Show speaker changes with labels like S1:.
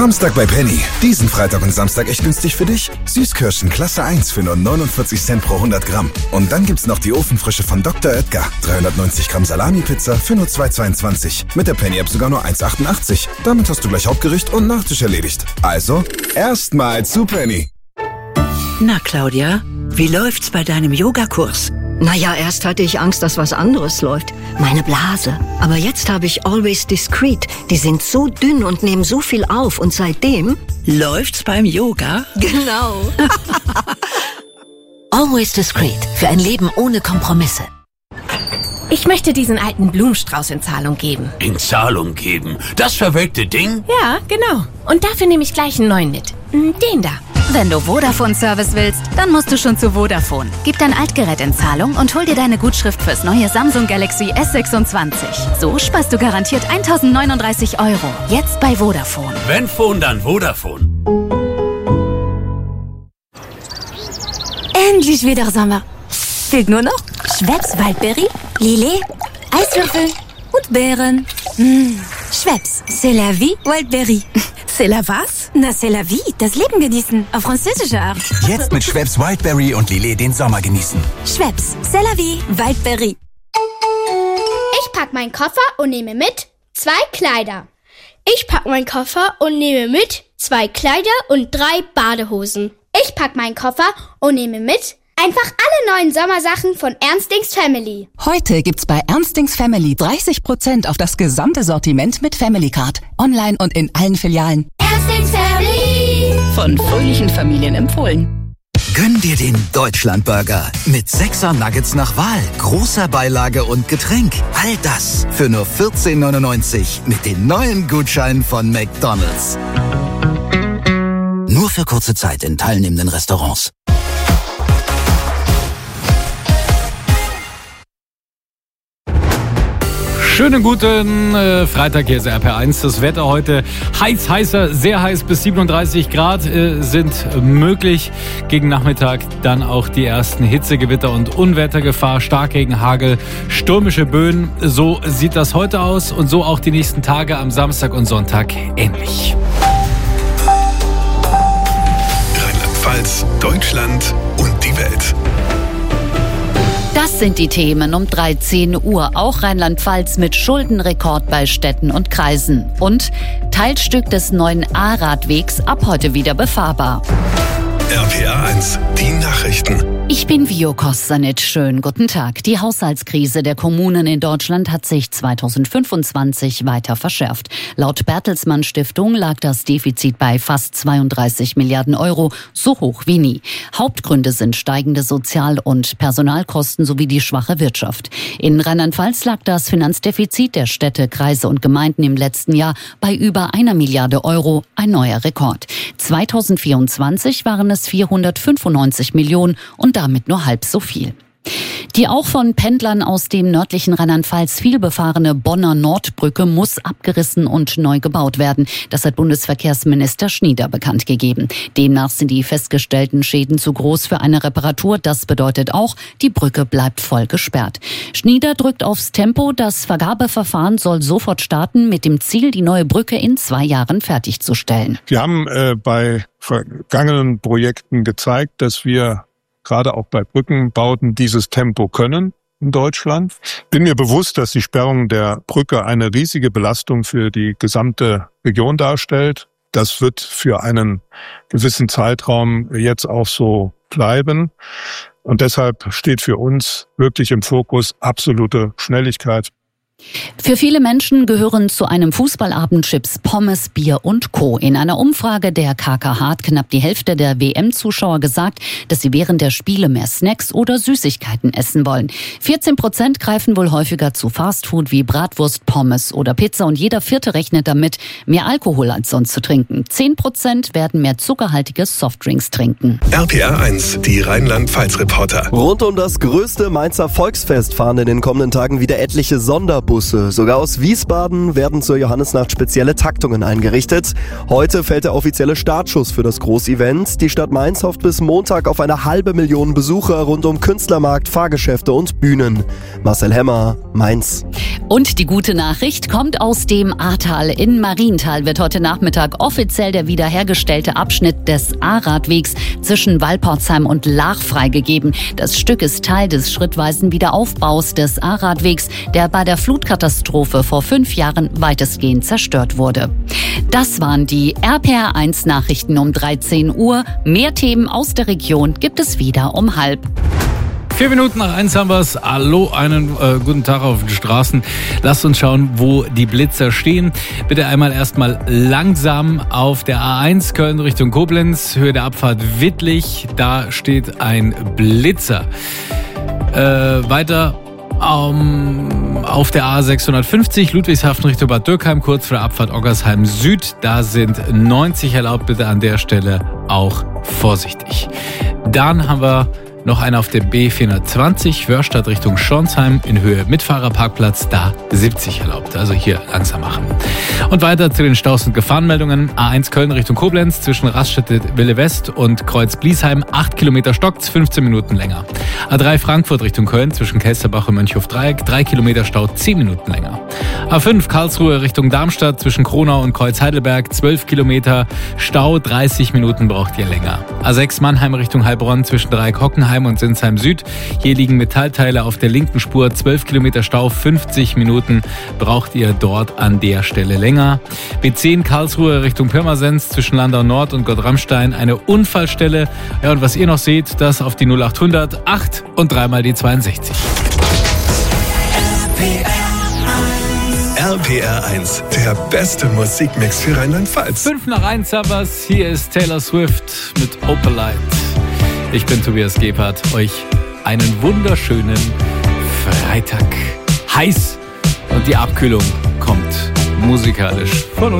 S1: Samstag bei Penny. Diesen Freitag und Samstag echt günstig für dich. Süßkirschen Klasse 1 für nur 49 Cent pro 100 Gramm. Und dann gibt's noch die Ofenfrische von Dr. Oetker. 390 Gramm Salami-Pizza für nur 2,22. Mit der Penny-App sogar nur 1,88. Damit hast du gleich Hauptgericht und Nachtisch erledigt. Also, erstmal zu Penny.
S2: Na, Claudia, wie läuft's bei deinem Yogakurs?
S3: Naja, erst hatte ich Angst, dass was anderes läuft. Meine Blase. Aber jetzt habe ich Always Discreet. Die sind so dünn und nehmen so viel auf. Und seitdem...
S2: Läuft's beim Yoga?
S3: Genau.
S4: Always Discreet. Für ein Leben ohne Kompromisse.
S5: Ich möchte diesen alten Blumenstrauß in Zahlung geben.
S6: In Zahlung geben? Das verwelkte Ding?
S5: Ja, genau. Und dafür nehme ich gleich einen neuen mit. Den da.
S7: Wenn du Vodafone-Service willst, dann musst du schon zu Vodafone. Gib dein Altgerät in Zahlung und hol dir deine Gutschrift fürs neue Samsung Galaxy S26. So sparst du garantiert 1.039 €. Jetzt bei Vodafone.
S6: Wenn Phone, dann Vodafone.
S7: Endlich wieder Sommer. Fehlt nur noch Schweppes Waldbeere, Lillet, Eiswürfel und Beeren. Schweppes, c'est la vie, Wildberry.
S5: C'est la was?
S7: Na, c'est la vie, das Leben genießen, auf französische Art.
S8: Jetzt mit Schweppes Wildberry und Lillet den Sommer genießen.
S7: Schweppes, c'est la vie, Wildberry.
S9: Ich pack meinen Koffer und nehme mit 2 Kleider.
S10: Ich pack meinen Koffer und nehme mit 2 Kleider und 3 Badehosen.
S9: Ich pack meinen Koffer und nehme mit einfach alle neuen Sommersachen von Ernstings Family.
S11: Heute gibt's bei Ernstings Family 30% auf das gesamte Sortiment mit Family Card. Online und in allen Filialen.
S9: Ernstings Family.
S11: Von fröhlichen Familien empfohlen.
S8: Gönn dir den Deutschlandburger mit 6er Nuggets nach Wahl, großer Beilage und Getränk. All das für nur 14,99 mit den neuen Gutscheinen von McDonald's. Nur für kurze Zeit in teilnehmenden Restaurants.
S12: Schönen guten Freitag, hier ist RPR1. Das Wetter heute heißer, sehr heiß, bis 37 Grad sind möglich. Gegen Nachmittag dann auch die ersten Hitzegewitter und Unwettergefahr, Starkregen, Hagel, stürmische Böen. So sieht das heute aus und so auch die nächsten Tage am Samstag und Sonntag ähnlich.
S1: Rheinland-Pfalz, Deutschland und die Welt.
S4: Das sind die Themen um 13 Uhr. Auch Rheinland-Pfalz mit Schuldenrekord bei Städten und Kreisen. Und Teilstück des neuen A-Radwegs ab heute wieder befahrbar.
S1: RPR1, die Nachrichten.
S4: Ich bin Vio Kostanic. Schönen guten Tag. Die Haushaltskrise der Kommunen in Deutschland hat sich 2025 weiter verschärft. Laut Bertelsmann Stiftung lag das Defizit bei fast 32 Milliarden €, so hoch wie nie. Hauptgründe sind steigende Sozial- und Personalkosten sowie die schwache Wirtschaft. In Rheinland-Pfalz lag das Finanzdefizit der Städte, Kreise und Gemeinden im letzten Jahr bei über 1 Milliarde €, ein neuer Rekord. 2024 waren es 495 Millionen und damit nur halb so viel. Die auch von Pendlern aus dem nördlichen Rheinland-Pfalz vielbefahrene Bonner Nordbrücke muss abgerissen und neu gebaut werden. Das hat Bundesverkehrsminister Schnieder bekannt gegeben. Demnach sind die festgestellten Schäden zu groß für eine Reparatur. Das bedeutet auch, die Brücke bleibt voll gesperrt. Schnieder drückt aufs Tempo. Das Vergabeverfahren soll sofort starten mit dem Ziel, die neue Brücke in 2 Jahren fertigzustellen.
S13: Wir haben bei vergangenen Projekten gezeigt, dass wir gerade auch bei Brückenbauten dieses Tempo können in Deutschland. Bin mir bewusst, dass die Sperrung der Brücke eine riesige Belastung für die gesamte Region darstellt. Das wird für einen gewissen Zeitraum jetzt auch so bleiben. Und deshalb steht für uns wirklich im Fokus absolute Schnelligkeit.
S4: Für viele Menschen gehören zu einem Fußballabend Chips, Pommes, Bier und Co. In einer Umfrage der KKH hat knapp die Hälfte der WM-Zuschauer gesagt, dass sie während der Spiele mehr Snacks oder Süßigkeiten essen wollen. 14% greifen wohl häufiger zu Fastfood wie Bratwurst, Pommes oder Pizza und jeder Vierte rechnet damit, mehr Alkohol als sonst zu trinken. 10% werden mehr zuckerhaltige Softdrinks trinken.
S1: RPR1, die Rheinland-Pfalz-Reporter.
S14: Rund um das größte Mainzer Volksfest fahren in den kommenden Tagen wieder etliche Sonderbusse Busse. Sogar aus Wiesbaden werden zur Johannisnacht spezielle Taktungen eingerichtet. Heute fällt der offizielle Startschuss für das Großevent. Die Stadt Mainz hofft bis Montag auf eine 500.000 Besucher rund um Künstlermarkt, Fahrgeschäfte und Bühnen. Marcel Hemmer, Mainz.
S4: Und die gute Nachricht kommt aus dem Ahrtal. In Marienthal wird heute Nachmittag offiziell der wiederhergestellte Abschnitt des A-Radwegs zwischen Walporzheim und Laach freigegeben. Das Stück ist Teil des schrittweisen Wiederaufbaus des A-Radwegs, der bei der Flutkatastrophe vor 5 Jahren weitestgehend zerstört wurde. Das waren die RPR1 Nachrichten um 13 Uhr. Mehr Themen aus der Region gibt es wieder um 12:30.
S12: 4 Minuten nach 1 haben wir es. Hallo, einen guten Tag auf den Straßen. Lasst uns schauen, wo die Blitzer stehen. Bitte erstmal langsam auf der A1 Köln Richtung Koblenz, Höhe der Abfahrt Wittlich. Da steht ein Blitzer. Weiter auf der A650 Ludwigshafen Richtung Bad Dürkheim, kurz vor der Abfahrt Oggersheim Süd. Da sind 90 erlaubt. Bitte an der Stelle auch vorsichtig. Dann haben wir noch einer auf der B420, Wörstadt Richtung Schornsheim in Höhe Mitfahrerparkplatz, da 70 erlaubt. Also hier langsam machen. Und weiter zu den Staus- und Gefahrenmeldungen. A1 Köln Richtung Koblenz zwischen Raststätte Wille West und Kreuz Bliesheim, 8 Kilometer stockt's, 15 Minuten länger. A3 Frankfurt Richtung Köln zwischen Kelsterbach und Mönchhof-Dreieck, 3 Kilometer Stau, 10 Minuten länger. A5 Karlsruhe Richtung Darmstadt zwischen Kronau und Kreuz Heidelberg, 12 Kilometer Stau, 30 Minuten braucht ihr länger. A6 Mannheim Richtung Heilbronn zwischen Dreieck-Hockenheim und Sinsheim Süd. Hier liegen Metallteile auf der linken Spur, 12 Kilometer Stau, 50 Minuten braucht ihr dort an der Stelle länger. B10 Karlsruhe Richtung Pirmasens zwischen Landau Nord und Gott-Ramstein eine Unfallstelle. Ja, und was ihr noch seht, das auf die 0800 8 und 3 mal die 62.
S1: RPR1, der beste Musikmix für Rheinland-Pfalz.
S12: 5 nach 1 haben wir's. Hier ist Taylor Swift mit Opalite. Ich bin Tobias Gebhardt. Euch einen wunderschönen Freitag. Heiß und die Abkühlung kommt musikalisch von uns.